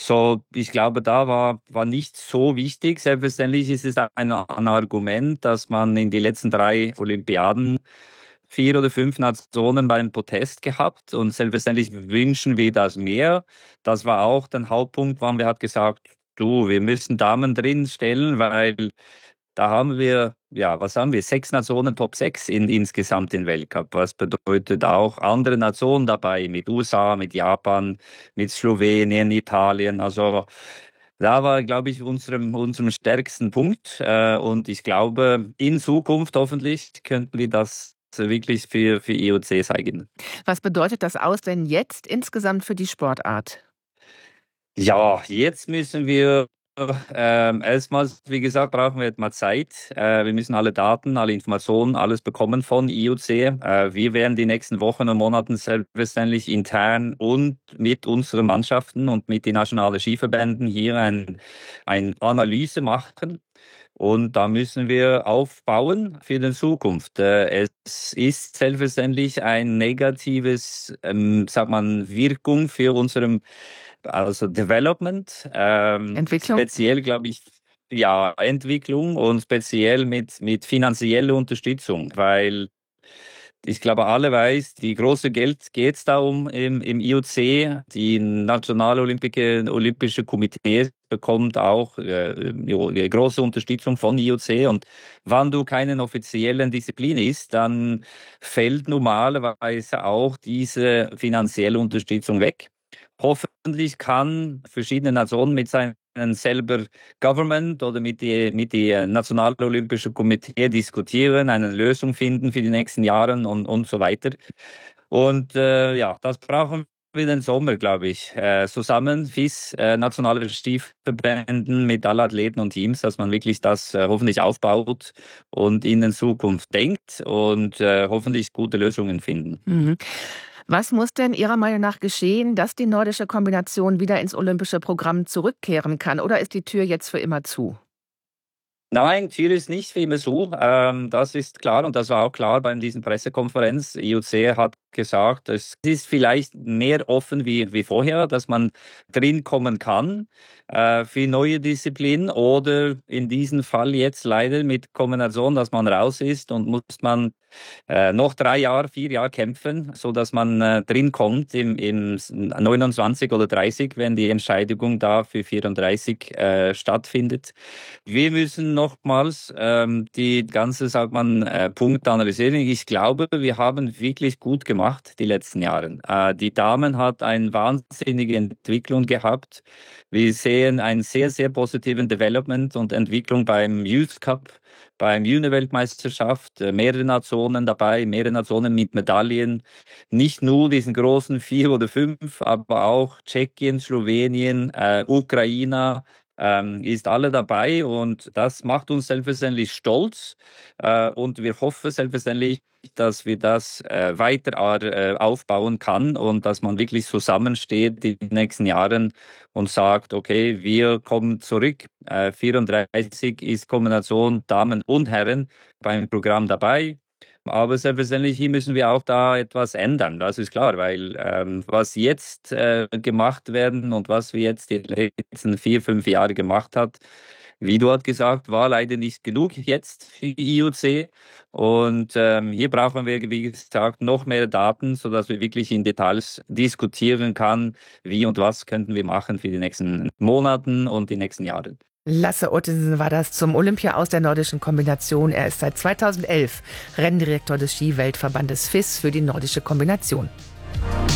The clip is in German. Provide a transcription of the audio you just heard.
So, ich glaube, da war nicht so wichtig. Selbstverständlich ist es ein Argument, dass man in die letzten 3 Olympiaden 4 oder 5 Nationen bei einem Protest gehabt und selbstverständlich wünschen wir das mehr. Das war auch der Hauptpunkt, wann wir hat gesagt, du, wir müssen Damen drin stellen, weil da haben wir, ja, was haben wir? 6 Nationen, Top 6 insgesamt im Weltcup. Was bedeutet auch andere Nationen dabei, mit USA, mit Japan, mit Slowenien, Italien. Also da war, glaube ich, unserem stärksten Punkt. Und ich glaube, in Zukunft hoffentlich könnten wir das wirklich für IOC zeigen. Was bedeutet das Aus denn jetzt insgesamt für die Sportart? Ja, jetzt müssen wir erstmals, wie gesagt, brauchen wir jetzt mal Zeit. Wir müssen alle Daten, alle Informationen, alles bekommen von IOC. Wir werden die nächsten Wochen und Monaten selbstverständlich intern und mit unseren Mannschaften und mit den nationalen Skiverbänden hier ein Analyse machen. Und da müssen wir aufbauen für die Zukunft. Es ist selbstverständlich ein negatives, sagt man, Wirkung für unseren also Development, Entwicklung? speziell glaube ich, ja, Entwicklung und speziell mit finanzieller Unterstützung, weil ich glaube, alle weiß, die große Geld geht es da um im IOC. Die Nationale Olympische Komitee bekommt auch große Unterstützung von IOC. Und wenn du keinen offiziellen Disziplin ist, dann fällt normalerweise auch diese finanzielle Unterstützung weg. Hoffentlich kann verschiedene Nationen mit seinen selber Government oder mit die Nationale Olympische Komitee diskutieren, eine Lösung finden für die nächsten Jahre und so weiter. Und ja, das brauchen wir den Sommer, glaube ich. Zusammen, FIS, nationale Stiefverbänden mit allen Athleten und Teams, dass man wirklich das hoffentlich aufbaut und in den Zukunft denkt und hoffentlich gute Lösungen finden. Mhm. Was muss denn Ihrer Meinung nach geschehen, dass die nordische Kombination wieder ins olympische Programm zurückkehren kann? Oder ist die Tür jetzt für immer zu? Nein, Tür ist nicht für immer so. Das ist klar und das war auch klar bei dieser Pressekonferenz. IOC hat gesagt, es ist vielleicht mehr offen wie vorher, dass man drin kommen kann für neue Disziplinen oder in diesem Fall jetzt leider mit Kombination, dass man raus ist und muss man noch 3 Jahre, 4 Jahre kämpfen, so dass man drin kommt im 29 oder 30, wenn die Entscheidung da für 34 stattfindet. Wir müssen nochmals die ganze, sagt man, Punkte analysieren. Ich glaube, wir haben wirklich gut gemacht die letzten Jahre. Die Damen hat eine wahnsinnige Entwicklung gehabt. Wir sehen einen sehr, sehr positiven Development und Entwicklung beim Youth Cup, beim Junior-Weltmeisterschaft, mehrere Nationen dabei, mehrere Nationen mit Medaillen. Nicht nur diesen großen 4 oder 5, aber auch Tschechien, Slowenien, Ukraine, ist alle dabei und das macht uns selbstverständlich stolz und wir hoffen selbstverständlich, dass wir das weiter aufbauen kann und dass man wirklich zusammensteht in den nächsten Jahren und sagt, okay, wir kommen zurück. 34 ist Kombination Damen und Herren beim Programm dabei. Aber selbstverständlich hier müssen wir auch da etwas ändern, das ist klar, weil was jetzt gemacht werden und was wir jetzt die letzten 4, 5 Jahre gemacht hat, wie du hast gesagt, war leider nicht genug jetzt für die IOC. Und hier brauchen wir, wie gesagt, noch mehr Daten, sodass wir wirklich in Details diskutieren kann, wie und was könnten wir machen für die nächsten Monaten und die nächsten Jahre. Lasse Ottesen war das zum Olympia aus der nordischen Kombination. Er ist seit 2011 Renndirektor des Skiweltverbandes FIS für die nordische Kombination.